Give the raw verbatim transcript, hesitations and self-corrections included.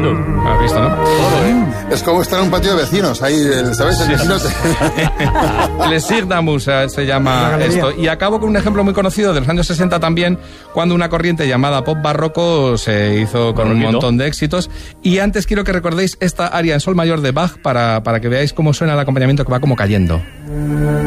Claro. ¿Has visto, no? Todo, ¿eh? Es como estar en un patio de vecinos, ahí, ¿sabes? El vecino te- Les Sigdamus eh, se llama esto. Y acabo con un ejemplo muy conocido de los años sesenta también, cuando una corriente llamada pop barroco se hizo con un Barroquito. montón de éxitos. Y antes quiero que recordéis esta aria en sol mayor de Bach para, para que veáis cómo suena el acompañamiento, que va como cayendo.